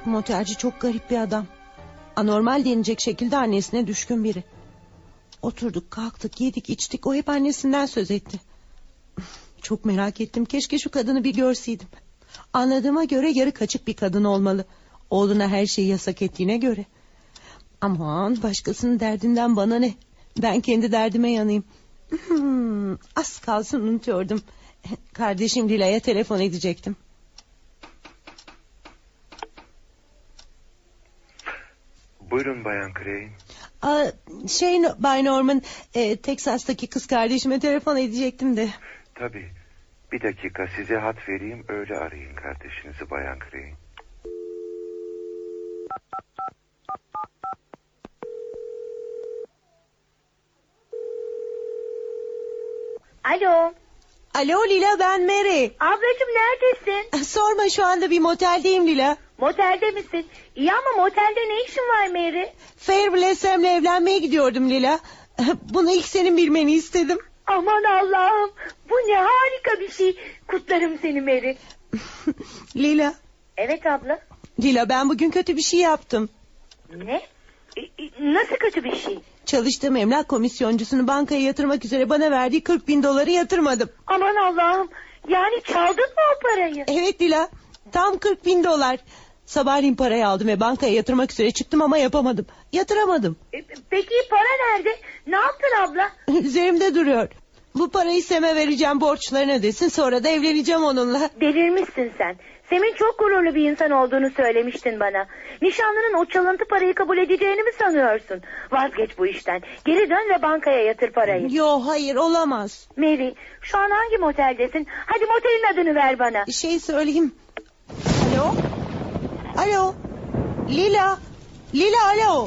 Motelci çok garip bir adam. Anormal denilecek şekilde annesine düşkün biri. Oturduk, kalktık, yedik, içtik. O hep annesinden söz etti. Çok merak ettim. Keşke şu kadını bir görseydim. Anladığıma göre yarı kaçık bir kadın olmalı. Oğluna her şeyi yasak ettiğine göre. Aman, başkasının derdinden bana ne? Ben kendi derdime yanayım. Az kalsın unutuyordum. Kardeşim Lila'ya telefon edecektim. Buyurun Bayan Crane. Bay Norman, Teksas'taki kız kardeşime telefon edecektim de. Tabii. Bir dakika, size hat vereyim, öyle arayın kardeşinizi Bayan Crane. Alo. Alo Lila, ben Mary. Ablacığım neredesin? Sorma, şu anda bir moteldeyim Lila. Motelde misin? İyi ama motelde ne işin var Mary? Fairball Sam'le evlenmeye gidiyordum Lila. Bunu ilk senin bilmeni istedim. Aman Allah'ım, bu ne harika bir şey. Kutlarım seni Mary. Lila. Evet abla. Lila, ben bugün kötü bir şey yaptım. Ne? Nasıl kötü bir şey? Çalıştığım emlak komisyoncusunu bankaya yatırmak üzere bana verdiği 40.000 doları yatırmadım. Aman Allah'ım, yani çaldın mı o parayı? Evet Lila, tam 40.000 dolar. Sabahleyin parayı aldım ve bankaya yatırmak üzere çıktım ama yapamadım. Yatıramadım. Peki para nerede? Ne yaptın abla? Üzerimde duruyor. Bu parayı Sem'e vereceğim, borçlarını ödesin, sonra da evleneceğim onunla. Delirmişsin sen. Sem'in çok gururlu bir insan olduğunu söylemiştin bana. Nişanlının o çalıntı parayı kabul edeceğini mi sanıyorsun? Vazgeç bu işten. Geri dön ve bankaya yatır parayı. Yo, hayır, olamaz. Mary, şu an hangi moteldesin? Hadi motelin adını ver bana. Söyleyeyim. Alo? Alo? Lila? Lila, alo?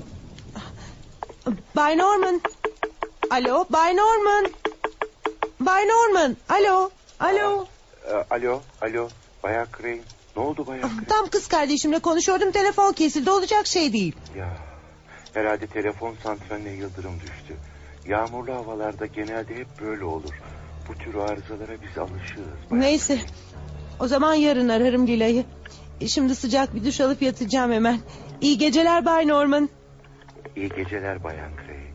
Bay Norman? Alo, Bay Norman? Bay Norman, alo? Alo? Alo, Bayan Crane. Ne oldu Bayan Crane? Tam kız kardeşimle konuşuyordum, telefon kesildi, olacak şey değil. Ya, herhalde telefon santraline yıldırım düştü. Yağmurlu havalarda genelde hep böyle olur. Bu tür arızalara biz alışığız. Neyse, Crane. o zaman yarın ararım Lila'yı. Şimdi sıcak bir duş alıp yatacağım hemen. İyi geceler Bay Norman. İyi geceler Bayan Crane.